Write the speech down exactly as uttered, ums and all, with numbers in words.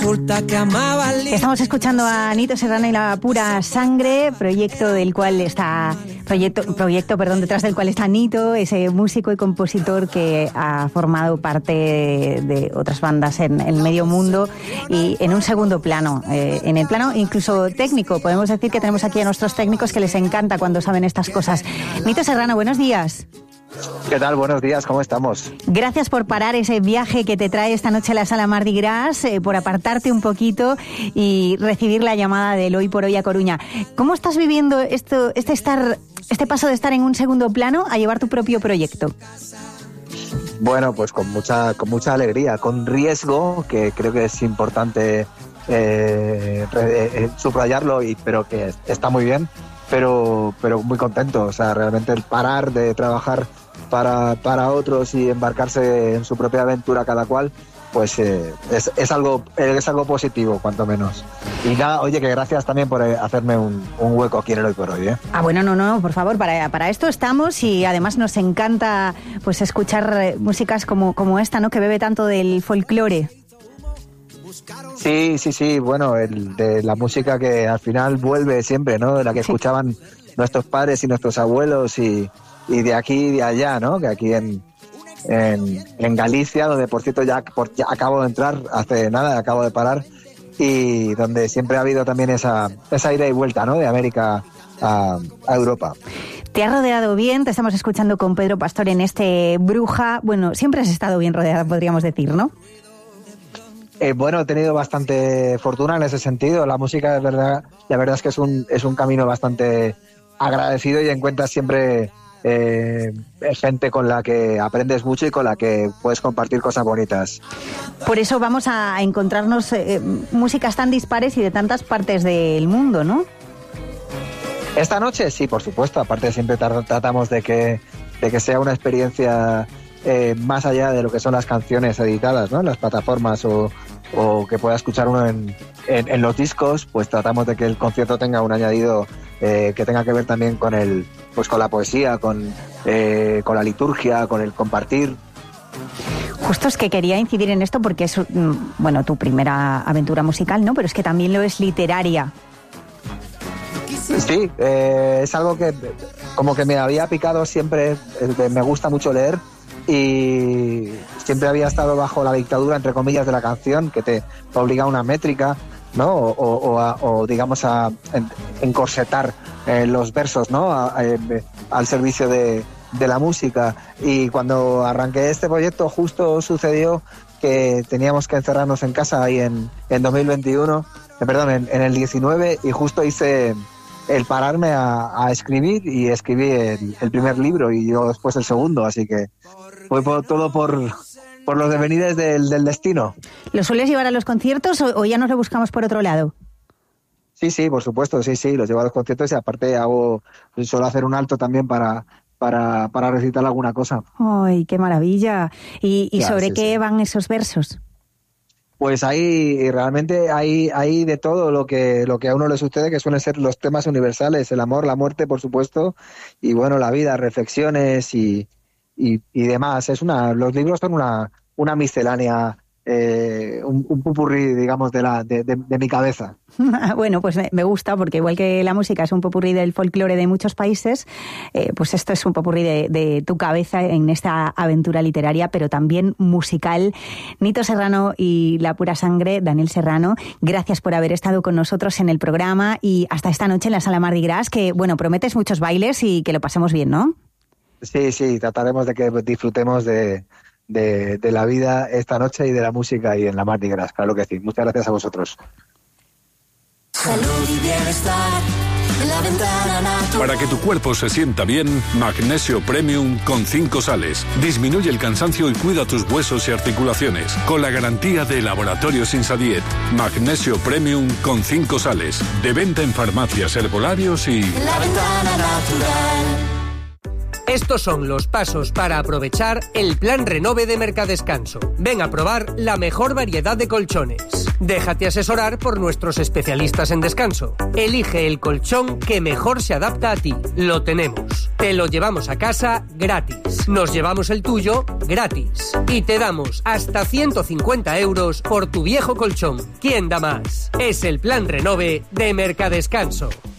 resulta que amaba al... Estamos escuchando a Nito Serrano y La Pura Sangre, proyecto del cual está proyecto proyecto perdón detrás del cual está Nito, ese músico y compositor que ha formado parte de, de otras bandas en el medio mundo y en un segundo plano, eh, en el plano incluso técnico. Podemos decir que tenemos aquí a nuestros técnicos que les encanta cuando saben estas cosas. Nito Serrano, buenos días. ¿Qué tal? Buenos días, ¿cómo estamos? Gracias por parar ese viaje que te trae esta noche a la Sala Mardi Gras, eh, por apartarte un poquito y recibir la llamada del Hoy por Hoy a Coruña. ¿Cómo estás viviendo esto, este estar, este paso de estar en un segundo plano a llevar tu propio proyecto? Bueno, pues con mucha, con mucha alegría, con riesgo, que creo que es importante eh, eh, subrayarlo, y, pero que está muy bien, pero, pero muy contento. O sea, realmente el parar de trabajar para, para otros y embarcarse en su propia aventura cada cual, pues eh, es, es algo es algo positivo, cuanto menos. Y nada, oye, que gracias también por hacerme un, un hueco aquí en el Hoy por Hoy, ¿eh? Ah, bueno, no, no, por favor, para, para esto estamos, y además nos encanta pues escuchar músicas como, como esta, ¿no?, que bebe tanto del folclore. Sí, sí, sí, bueno, el, de la música que al final vuelve siempre, ¿no?, de la que sí escuchaban nuestros padres y nuestros abuelos, y, y de aquí y de allá, ¿no?, que aquí en, en, en Galicia, donde por cierto ya, por, ya acabo de entrar hace nada, acabo de parar, y donde siempre ha habido también esa, esa ida y vuelta, ¿no?, de América a, a Europa. Te has rodeado bien, te estamos escuchando con Pedro Pastor en este Bruja. Bueno, siempre has estado bien rodeada, podríamos decir, ¿no? Eh, bueno, he tenido bastante fortuna en ese sentido. La música, de verdad, la verdad es que es un, es un camino bastante agradecido, y encuentras siempre eh, gente con la que aprendes mucho y con la que puedes compartir cosas bonitas. Por eso vamos a encontrarnos eh, músicas tan dispares y de tantas partes del mundo, ¿no? Esta noche sí, por supuesto. Aparte, siempre tratamos de que, de que sea una experiencia eh, más allá de lo que son las canciones editadas, ¿no?, en las plataformas, o, o que pueda escuchar uno en, en, en los discos. Pues tratamos de que el concierto tenga un añadido eh, que tenga que ver también con el, pues con la poesía, con, eh, con la liturgia, con el compartir. Justo es que quería incidir en esto porque es, bueno, tu primera aventura musical, ¿no?, pero es que también lo es literaria. Sí, eh, es algo que como que me había picado siempre. eh, me gusta mucho leer, y siempre había estado bajo la dictadura, entre comillas, de la canción, que te obliga a una métrica, ¿no?, o, o, o, a, o digamos a en, encorsetar eh, los versos, ¿no?, a, a, al servicio de, de la música. Y cuando arranqué este proyecto, justo sucedió que teníamos que encerrarnos en casa ahí en, en dos mil veintiuno, eh, perdón, en, en el diecinueve, y justo hice el pararme a, a escribir, y escribí el, el primer libro, y yo después el segundo, así que fue por, todo por, por los devenires del, del destino. ¿Lo sueles llevar a los conciertos o, o ya nos lo buscamos por otro lado? Sí, sí, por supuesto, sí, sí, los llevo a los conciertos, y aparte hago, suelo hacer un alto también para, para, para recitar alguna cosa. ¡Ay, qué maravilla! ¿Y, y ya, sobre sí, qué sí. van esos versos? Pues ahí realmente hay, hay de todo lo que, lo que a uno le sucede, que suelen ser los temas universales: el amor, la muerte, por supuesto, y bueno, la vida, reflexiones y, y, y demás. Es una, los libros son una, una miscelánea, eh, un, un popurrí, digamos, de, la, de, de, de mi cabeza. Bueno, pues me, me gusta, porque igual que la música es un popurrí del folclore de muchos países, eh, pues esto es un popurrí de, de tu cabeza en esta aventura literaria, pero también musical. Nito Serrano y La Pura Sangre, Daniel Serrano, gracias por haber estado con nosotros en el programa, y hasta esta noche en la Sala Mardi Gras, que, bueno, prometes muchos bailes y que lo pasemos bien, ¿no? Sí, sí, trataremos de que disfrutemos de... De, de la vida esta noche y de la música y en la Mardi Gras, claro que sí. Muchas gracias a vosotros. Salud y bienestar en la ventana natural. Para que tu cuerpo se sienta bien, Magnesio Premium con cinco sales. Disminuye el cansancio y cuida tus huesos y articulaciones. Con la garantía de Laboratorios Insadiet. Magnesio Premium con cinco sales. De venta en farmacias, herbolarios y... La ventana natural. Estos son los pasos para aprovechar el Plan Renove de Mercadescanso. Ven a probar la mejor variedad de colchones. Déjate asesorar por nuestros especialistas en descanso. Elige el colchón que mejor se adapta a ti. Lo tenemos. Te lo llevamos a casa gratis. Nos llevamos el tuyo gratis. Y te damos hasta ciento cincuenta euros por tu viejo colchón. ¿Quién da más? Es el plan Renove de Mercadescanso.